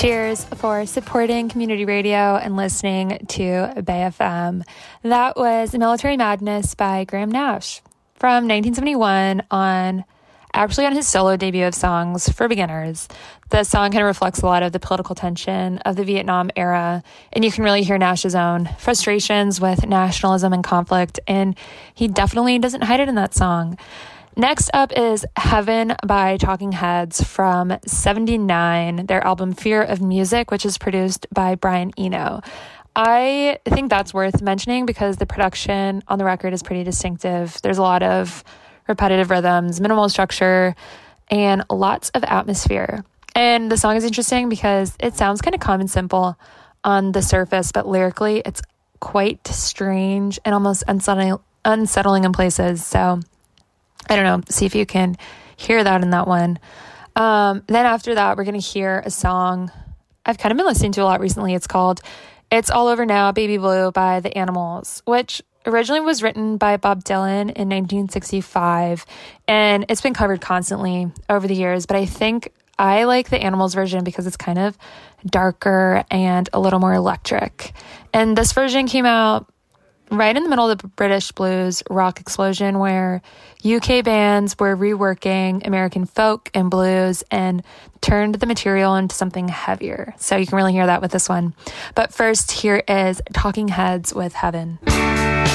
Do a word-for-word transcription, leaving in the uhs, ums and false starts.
Cheers for supporting community radio and listening to Bay F M. That was Military Madness by Graham Nash from nineteen seventy-one on, actually on his solo debut of Songs for Beginners. The song kind of reflects a lot of the political tension of the Vietnam era, and you can really hear Nash's own frustrations with nationalism and conflict, and he definitely doesn't hide it in that song. Next up is Heaven by Talking Heads from seventy-nine, their album Fear of Music, which is produced by Brian Eno. I think that's worth mentioning because the production on the record is pretty distinctive. There's a lot of repetitive rhythms, minimal structure, and lots of atmosphere. And the song is interesting because it sounds kind of calm and simple on the surface, but lyrically it's quite strange and almost unsettling, unsettling in places. So I don't know, see if you can hear that in that one. Um, then after that, we're going to hear a song I've kind of been listening to a lot recently. It's called It's All Over Now, Baby Blue by The Animals, which originally was written by Bob Dylan in nineteen sixty-five, and it's been covered constantly over the years, but I think I like the Animals version because it's kind of darker and a little more electric. And this version came out right in the middle of the British blues rock explosion, where U K bands were reworking American folk and blues and turned the material into something heavier. So you can really hear that with this one. But first, here is Talking Heads with Heaven.